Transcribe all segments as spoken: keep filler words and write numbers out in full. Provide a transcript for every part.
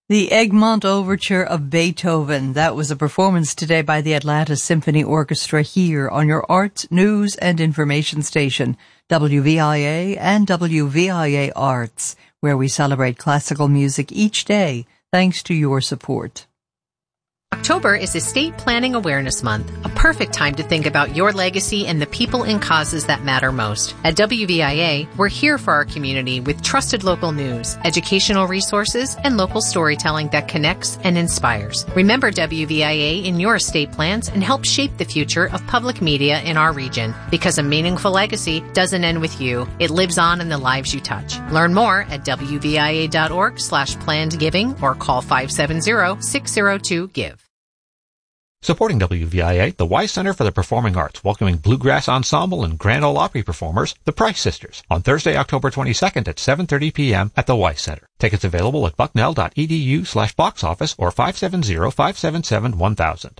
The Egmont Overture of Beethoven. That was a performance today by the Atlanta Symphony Orchestra here on your arts, news, and information station, W V I A and W V I A Arts, where we celebrate classical music each day thanks to your support. October is Estate Planning Awareness Month, a perfect time to think about your legacy and the people and causes that matter most. At W V I A, we're here for our community with trusted local news, educational resources, and local storytelling that connects and inspires. Remember W V I A in your estate plans and help shape the future of public media in our region. Because a meaningful legacy doesn't end with you, it lives on in the lives you touch. Learn more at W V I A dot org slash planned giving or call five seven zero, six zero two, give. Supporting W V I A, the Weiss Center for the Performing Arts, welcoming Bluegrass Ensemble and Grand Ole Opry performers, the Price Sisters, on Thursday, October twenty-second at seven thirty p.m. at the Weiss Center. Tickets available at bucknell dot e d u slash box office or five seven zero, five seven seven, one thousand.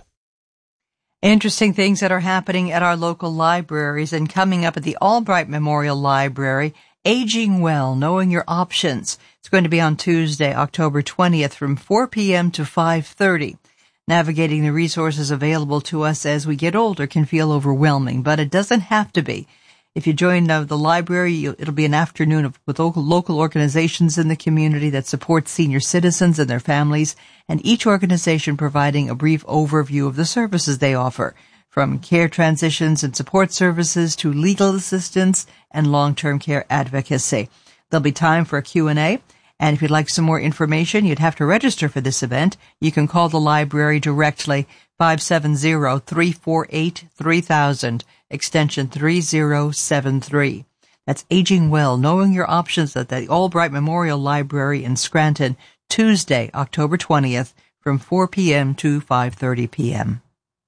Interesting things that are happening at our local libraries and coming up at the Albright Memorial Library, Aging Well, Knowing Your Options. It's going to be on Tuesday, October twentieth from four p.m. to five thirty. Navigating the resources available to us as we get older can feel overwhelming, but it doesn't have to be. If you join the, the library, you, it'll be an afternoon of, with local, local organizations in the community that support senior citizens and their families, and each organization providing a brief overview of the services they offer, from care transitions and support services to legal assistance and long-term care advocacy. There'll be time for a Q and A. And if you'd like some more information, you'd have to register for this event. You can call the library directly, five seven zero, three four eight, three thousand, extension three zero seven three. That's Aging Well, Knowing Your Options at the Albright Memorial Library in Scranton, Tuesday, October twentieth, from four p.m. to five thirty p.m.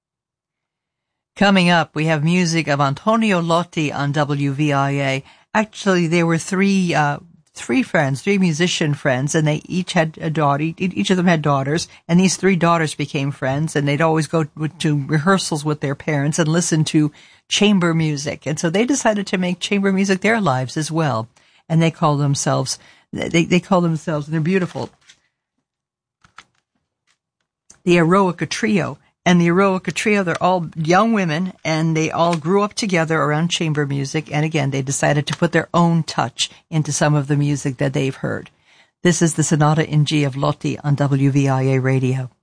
Coming up, we have music of Antonio Lotti on W V I A. Actually, there were three uh three friends, three musician friends, and they each had a daughter. Each of them had daughters, and these three daughters became friends, and they'd always go to rehearsals with their parents and listen to chamber music. And so they decided to make chamber music their lives as well. And they call themselves, they, they call themselves, and they're beautiful, the Eroica Trio. And the Eroica Trio, they're all young women, and they all grew up together around chamber music. And again, they decided to put their own touch into some of the music that they've heard. This is the Sonata in G of Lotti on W V I A Radio.